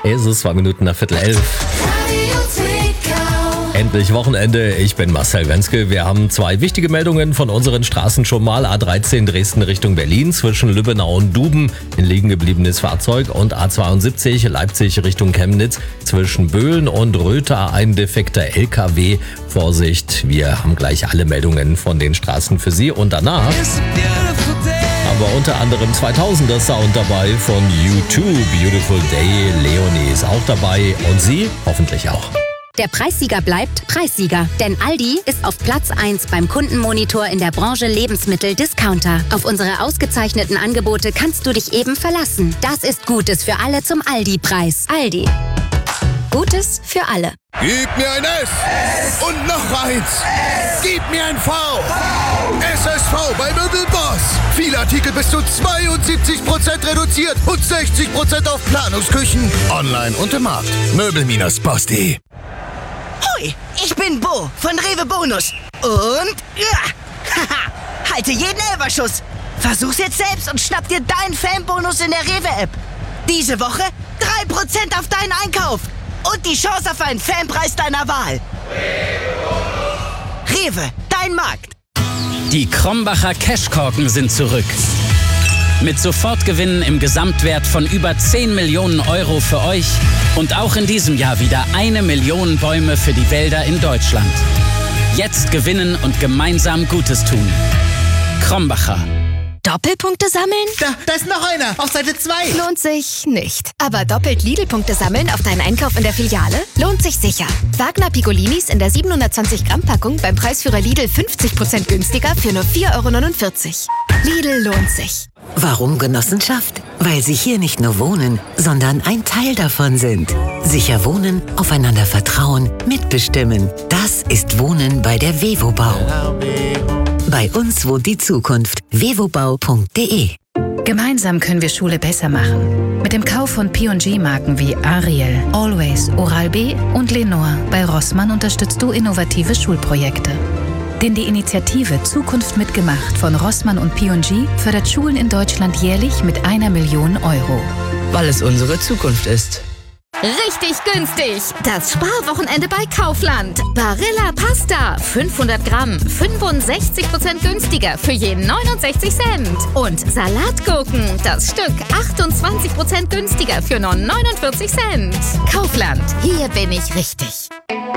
Es ist 2 Minuten nach 10:15. Endlich Wochenende, ich bin Marcel Wenzke. Wir haben 2 wichtige Meldungen von unseren Straßen schon mal. A13 Dresden Richtung Berlin, zwischen Lübbenau und Duben ein liegen gebliebenes Fahrzeug und A72 Leipzig Richtung Chemnitz, zwischen Böhlen und Rötha ein defekter LKW. Vorsicht, wir haben gleich alle Meldungen von den Straßen für Sie und danach haben wir unter anderem 2000er Sound dabei von U2, Beautiful Day, Leonie ist auch dabei und Sie hoffentlich auch. Der Preissieger bleibt Preissieger, denn Aldi ist auf Platz 1 beim Kundenmonitor in der Branche Lebensmittel-Discounter. Auf unsere ausgezeichneten Angebote kannst du dich eben verlassen. Das ist Gutes für alle zum Aldi-Preis. Aldi. Gutes für alle. Gib mir ein S und noch eins. Gib mir ein V. SSV bei Möbelboss. Viele Artikel bis zu 72% reduziert und 60% auf Planungsküchen. Online und im Markt. Möbel-boss.de. Hoi, ich bin Bo von Rewe Bonus. Und halte jeden Elferschuss. Versuch's jetzt selbst und schnapp dir deinen Fanbonus in der Rewe-App. Diese Woche 3% auf deinen Einkauf. Und die Chance auf einen Fanpreis deiner Wahl. Rewe, dein Markt. Die Krombacher Cashkorken sind zurück. Mit Sofortgewinnen im Gesamtwert von über 10 Millionen Euro für euch und auch in diesem Jahr wieder 1 Million Bäume für die Wälder in Deutschland. Jetzt gewinnen und gemeinsam Gutes tun. Krombacher. Doppelpunkte sammeln? Da ist noch einer, auf Seite 2. Lohnt sich nicht. Aber doppelt Lidl-Punkte sammeln auf deinen Einkauf in der Filiale lohnt sich sicher. Wagner Piccolinis in der 720 Gramm Packung beim Preisführer Lidl 50% günstiger für nur 4,49 €. Lidl lohnt sich. Warum Genossenschaft? Weil Sie hier nicht nur wohnen, sondern ein Teil davon sind. Sicher wohnen, aufeinander vertrauen, mitbestimmen. Das ist Wohnen bei der Vevobau. Bei uns wohnt die Zukunft. vevobau.de. Gemeinsam können wir Schule besser machen. Mit dem Kauf von P&G-Marken wie Ariel, Always, Oral-B und Lenore bei Rossmann unterstützt du innovative Schulprojekte. Denn die Initiative Zukunft mitgemacht von Rossmann und P&G fördert Schulen in Deutschland jährlich mit 1 Million €. Weil es unsere Zukunft ist. Richtig günstig. Das Sparwochenende bei Kaufland. Barilla Pasta. 500 Gramm. 65% günstiger für je 69 Cent. Und Salatgurken. Das Stück 28% günstiger für nur 49 Cent. Kaufland. Hier bin ich richtig.